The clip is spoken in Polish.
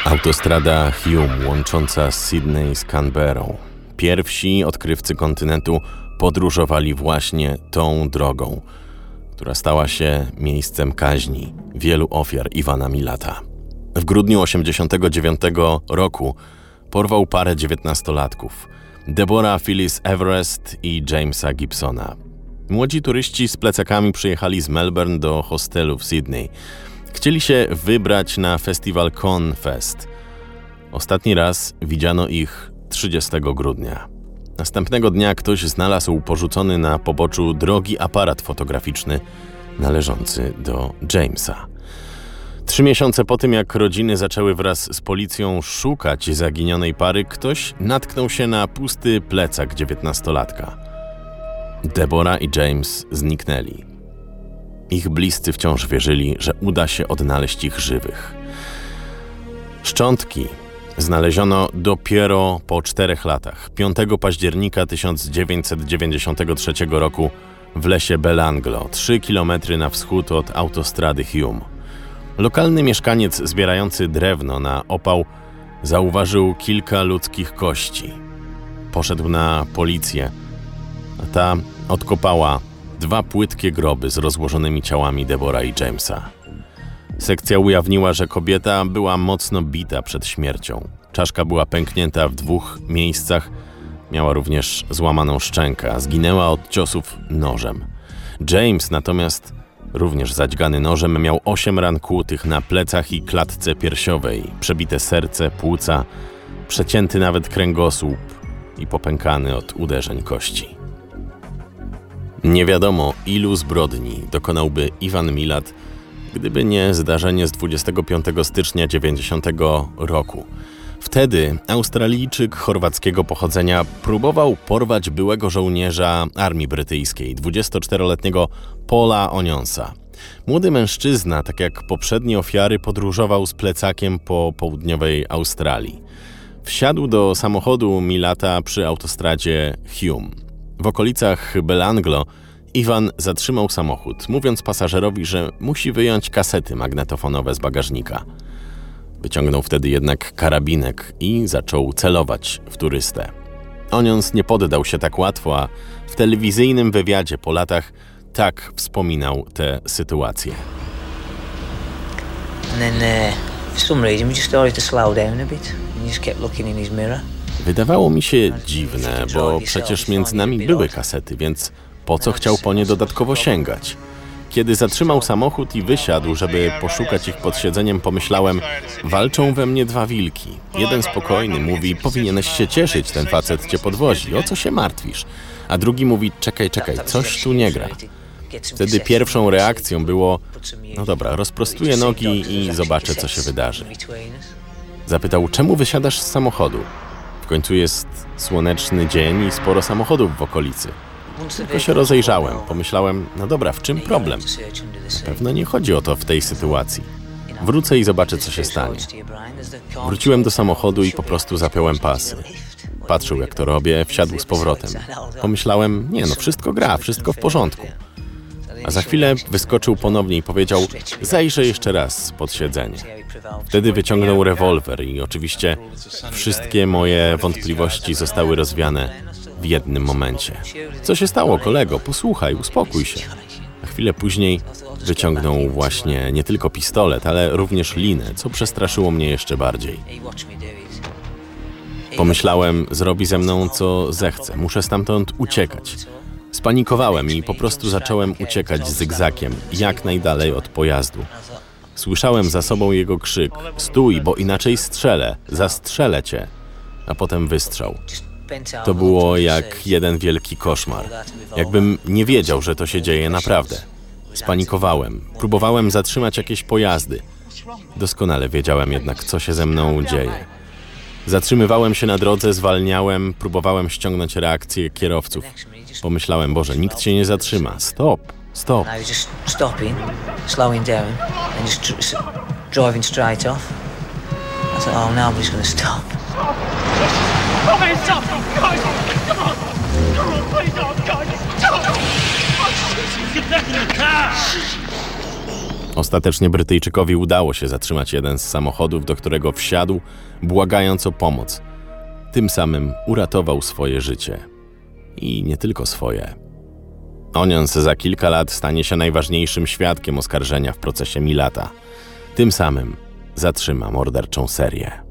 Autostrada Hume łącząca Sydney z Canberrą. Pierwsi odkrywcy kontynentu podróżowali właśnie tą drogą, która stała się miejscem kaźni wielu ofiar Iwana Millata. W grudniu 1989 roku porwał parę 19-latków, Deborah Phyllis Everest i Jamesa Gibsona. Młodzi turyści z plecakami przyjechali z Melbourne do hostelu w Sydney. Chcieli się wybrać na festiwal Confest. Ostatni raz widziano ich 30 grudnia. Następnego dnia ktoś znalazł porzucony na poboczu drogi aparat fotograficzny należący do Jamesa. 3 miesiące po tym, jak rodziny zaczęły wraz z policją szukać zaginionej pary, ktoś natknął się na pusty plecak 19-latka. Deborah i James zniknęli. Ich bliscy wciąż wierzyli, że uda się odnaleźć ich żywych. Szczątki znaleziono dopiero po 4 latach, 5 października 1993 roku w lesie Belanglo, 3 km na wschód od autostrady Hume. Lokalny mieszkaniec zbierający drewno na opał zauważył kilka ludzkich kości. Poszedł na policję, a ta odkopała 2 płytkie groby z rozłożonymi ciałami Deborah i Jamesa. Sekcja ujawniła, że kobieta była mocno bita przed śmiercią. Czaszka była pęknięta w 2 miejscach, miała również złamaną szczękę, a zginęła od ciosów nożem. James natomiast, również zadźgany nożem, miał 8 ran kłutych na plecach i klatce piersiowej, przebite serce, płuca, przecięty nawet kręgosłup i popękany od uderzeń kości. Nie wiadomo, ilu zbrodni dokonałby Iwan Millat, gdyby nie zdarzenie z 25 stycznia 90 roku. Wtedy Australijczyk chorwackiego pochodzenia próbował porwać byłego żołnierza armii brytyjskiej, 24-letniego Paula Onionsa. Młody mężczyzna, tak jak poprzednie ofiary, podróżował z plecakiem po południowej Australii. Wsiadł do samochodu Millata przy autostradzie Hume. W okolicach Belanglo Iwan zatrzymał samochód, mówiąc pasażerowi, że musi wyjąć kasety magnetofonowe z bagażnika. Wyciągnął wtedy jednak karabinek i zaczął celować w turystę. Onions nie poddał się tak łatwo, a w telewizyjnym wywiadzie po latach tak wspominał tę sytuację. Wydawało mi się dziwne, bo przecież między nami były kasety, więc po co chciał po nie dodatkowo sięgać? Kiedy zatrzymał samochód i wysiadł, żeby poszukać ich pod siedzeniem, pomyślałem, walczą we mnie 2 wilki. Jeden spokojny mówi, powinieneś się cieszyć, ten facet cię podwozi, o co się martwisz? A drugi mówi, czekaj, coś tu nie gra. Wtedy pierwszą reakcją było, no dobra, rozprostuję nogi i zobaczę, co się wydarzy. Zapytał, czemu wysiadasz z samochodu? W końcu jest słoneczny dzień i sporo samochodów w okolicy. Tylko się rozejrzałem. Pomyślałem, no dobra, w czym problem? Na pewno nie chodzi o to w tej sytuacji. Wrócę i zobaczę, co się stanie. Wróciłem do samochodu i po prostu zapiąłem pasy. Patrzył, jak to robię, wsiadł z powrotem. Pomyślałem, nie no, wszystko gra, wszystko w porządku. A za chwilę wyskoczył ponownie i powiedział, zajrzę jeszcze raz pod siedzenie. Wtedy wyciągnął rewolwer i oczywiście wszystkie moje wątpliwości zostały rozwiane w jednym momencie. Co się stało, kolego? Posłuchaj, uspokój się. A chwilę później wyciągnął właśnie nie tylko pistolet, ale również linę, co przestraszyło mnie jeszcze bardziej. Pomyślałem, zrobi ze mną co zechce, muszę stamtąd uciekać. Spanikowałem i po prostu zacząłem uciekać zygzakiem, jak najdalej od pojazdu. Słyszałem za sobą jego krzyk, stój, bo inaczej strzelę, zastrzelę cię, a potem wystrzał. To było jak jeden wielki koszmar. Jakbym nie wiedział, że to się dzieje naprawdę. Spanikowałem. Próbowałem zatrzymać jakieś pojazdy. Doskonale wiedziałem jednak, co się ze mną dzieje. Zatrzymywałem się na drodze, zwalniałem, próbowałem ściągnąć reakcję kierowców. Pomyślałem, Boże, nikt się nie zatrzyma. Stop. Ostatecznie Brytyjczykowi udało się zatrzymać jeden z samochodów, do którego wsiadł, błagając o pomoc. Tym samym uratował swoje życie. I nie tylko swoje. Onions za kilka lat stanie się najważniejszym świadkiem oskarżenia w procesie Milata. Tym samym zatrzyma morderczą serię.